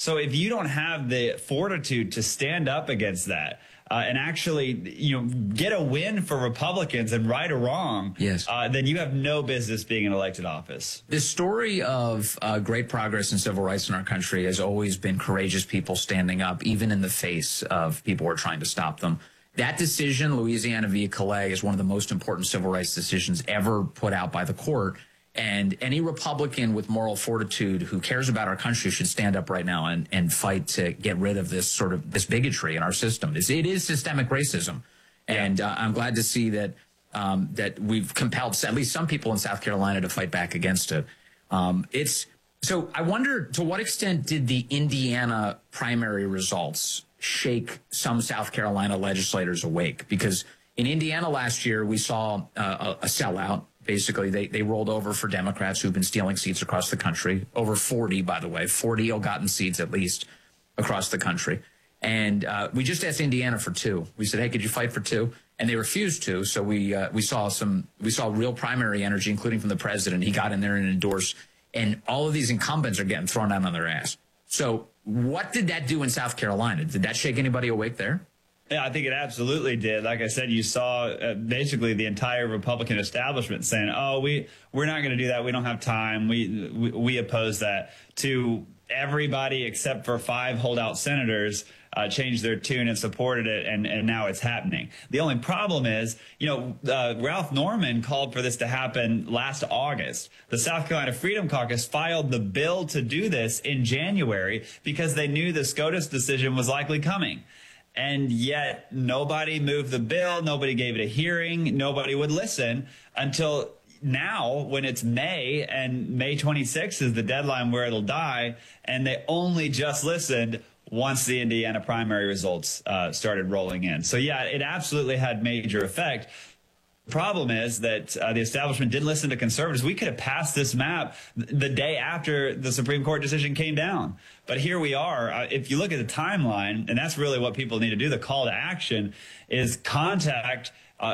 So if you don't have the fortitude to stand up against that, and actually, get a win for Republicans and right or wrong, yes, then you have no business being in elected office. The story of great progress in civil rights in our country has always been courageous people standing up, even in the face of people who are trying to stop them. That decision, Louisiana v. Calais, is one of the most important civil rights decisions ever put out by the court. And any Republican with moral fortitude who cares about our country should stand up right now and fight to get rid of this this bigotry in our system. It is systemic racism. And I'm glad to see that that we've compelled at least some people in South Carolina to fight back against it. So I wonder, to what extent did the Indiana primary results shake some South Carolina legislators awake? Because in Indiana last year, we saw a sellout. Basically, they rolled over for Democrats who've been stealing seats across the country. Over 40, by the way, 40 ill-gotten seats at least across the country. And we just asked Indiana for 2. We said, hey, could you fight for 2? And they refused to. So we saw real primary energy, including from the president. He got in there and endorsed. And all of these incumbents are getting thrown down on their ass. So what did that do in South Carolina? Did that shake anybody awake there? Yeah, I think it absolutely did. Like I said, you saw basically the entire Republican establishment saying, "Oh, we're not going to do that. We don't have time. We oppose that." To everybody except for 5 holdout senators changed their tune and supported it, and now it's happening. The only problem is, Ralph Norman called for this to happen last August. The South Carolina Freedom Caucus filed the bill to do this in January because they knew the SCOTUS decision was likely coming. And yet nobody moved the bill. Nobody gave it a hearing. Nobody would listen until now, when it's May, and May 26th is the deadline where it'll die. And they only just listened once the Indiana primary results started rolling in. So, yeah, it absolutely had major effect. The problem is that the establishment didn't listen to conservatives. We could have passed this map the day after the Supreme Court decision came down. But here we are. If you look at the timeline, and that's really what people need to do, the call to action is contact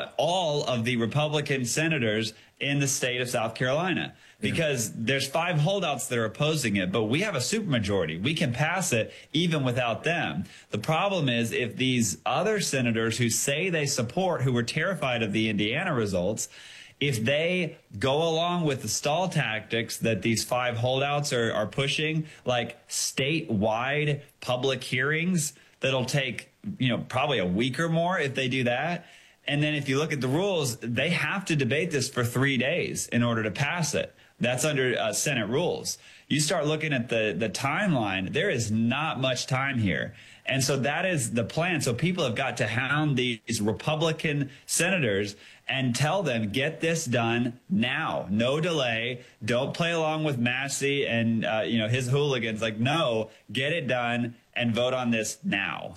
all of the Republican senators in the state of South Carolina, because there's 5 holdouts that are opposing it, but we have a supermajority. We can pass it even without them. The problem is, if these other senators who say they support, who were terrified of the Indiana results, if they go along with the stall tactics that these 5 holdouts are pushing, like statewide public hearings that'll take, probably a week or more if they do that. And then if you look at the rules, they have to debate this for 3 days in order to pass it. That's under Senate rules. You start looking at the timeline, there is not much time here. And so that is the plan. So people have got to hound these Republican senators and tell them, get this done now. No delay. Don't play along with Massey and his hooligans. Like, no, get it done and vote on this now.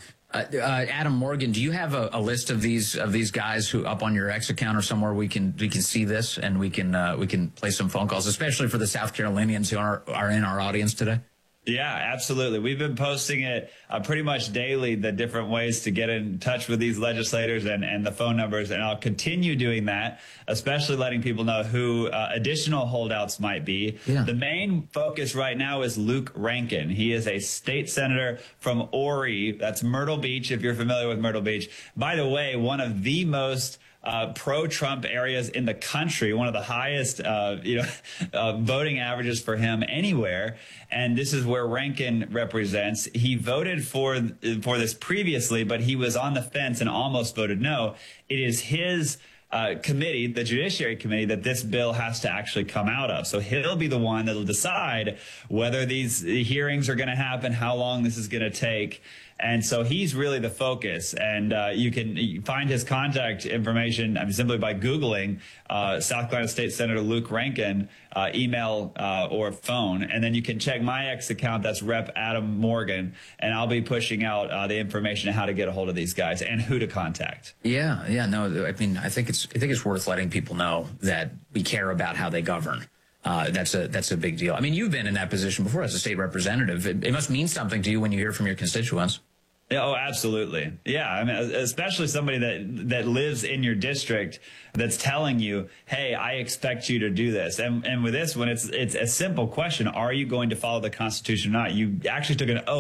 Adam Morgan, do you have a list of these guys who up on your X account or somewhere we can see this, and we can play some phone calls, especially for the South Carolinians who are in our audience today? Yeah, absolutely. We've been posting it pretty much daily, the different ways to get in touch with these legislators and the phone numbers. And I'll continue doing that, especially letting people know who additional holdouts might be. Yeah. The main focus right now is Luke Rankin. He is a state senator from Horry. That's Myrtle Beach, if you're familiar with Myrtle Beach. By the way, one of the most pro-Trump areas in the country, one of the highest, voting averages for him anywhere. And this is where Rankin represents. He voted for this previously, but he was on the fence and almost voted no. It is his committee, the Judiciary Committee, that this bill has to actually come out of. So he'll be the one that'll decide whether these hearings are going to happen, how long this is going to take. And so he's really the focus. And you can find his contact information simply by Googling South Carolina State Senator Luke Rankin, email or phone. And then you can check my X account. That's Rep. Adam Morgan. And I'll be pushing out the information on how to get a hold of these guys and who to contact. Yeah. No, I mean, I think it's worth letting people know that we care about how they govern. That's a big deal. I mean, you've been in that position before as a state representative. It must mean something to you when you hear from your constituents. Oh, absolutely. Yeah. I mean, especially somebody that lives in your district that's telling you, hey, I expect you to do this. And with this one, it's a simple question. Are you going to follow the Constitution or not? You actually took an oath.